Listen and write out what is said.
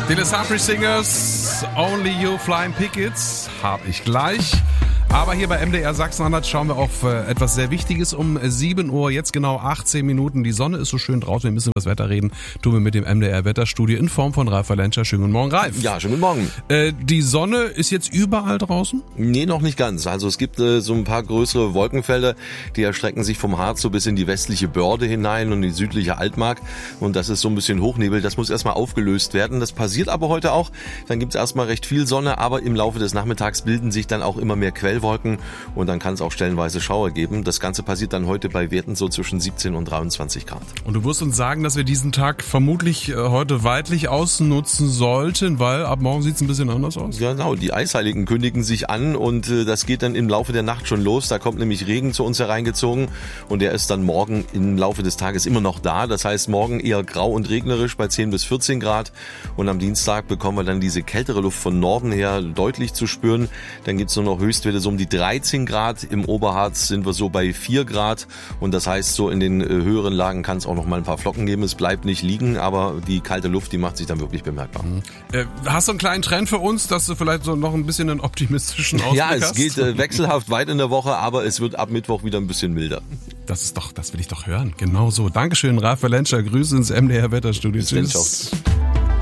Die Les Humphrey Singers, Only You Flying Pickets, hab ich gleich. Aber hier bei MDR Sachsen-Anhalt schauen wir auf etwas sehr Wichtiges um 7 Uhr, jetzt genau 18 Minuten. Die Sonne ist so schön draußen, wir müssen über das Wetter reden. Tun wir mit dem MDR Wetterstudio in Form von Ralf Valenscher. Schönen guten Morgen, Ralf. Ja, schönen guten Morgen. Die Sonne ist jetzt überall draußen? Nee, noch nicht ganz. Also es gibt so ein paar größere Wolkenfelder, die erstrecken sich vom Harz so bis in die westliche Börde hinein und die südliche Altmark. Und das ist so ein bisschen Hochnebel. Das muss erstmal aufgelöst werden. Das passiert aber heute auch. Dann gibt es erstmal recht viel Sonne, aber im Laufe des Nachmittags bilden sich dann auch immer mehr Quellwolken und dann kann es auch stellenweise Schauer geben. Das Ganze passiert dann heute bei Werten so zwischen 17 und 23 Grad. Und du wirst uns sagen, dass wir diesen Tag vermutlich heute weitlich ausnutzen sollten, weil ab morgen sieht es ein bisschen anders aus. Ja, genau, die Eisheiligen kündigen sich an und das geht dann im Laufe der Nacht schon los. Da kommt nämlich Regen zu uns hereingezogen und der ist dann morgen im Laufe des Tages immer noch da. Das heißt, morgen eher grau und regnerisch bei 10 bis 14 Grad und am Dienstag bekommen wir dann diese kältere Luft von Norden her deutlich zu spüren. Dann gibt es nur noch Höchstwerte so um die 13 Grad. Im Oberharz sind wir so bei 4 Grad und das heißt, so in den höheren Lagen kann es auch noch mal ein paar Flocken geben. Es bleibt nicht liegen, aber die kalte Luft, die macht sich dann wirklich bemerkbar. Hast du einen kleinen Trend für uns, dass du vielleicht so noch ein bisschen einen optimistischen Ausblick hast? Ja, es geht wechselhaft weit in der Woche, aber es wird ab Mittwoch wieder ein bisschen milder. Das will ich doch hören. Genau so. Dankeschön, Ralf Valenscher. Grüße ins MDR Wetterstudio. Tschüss.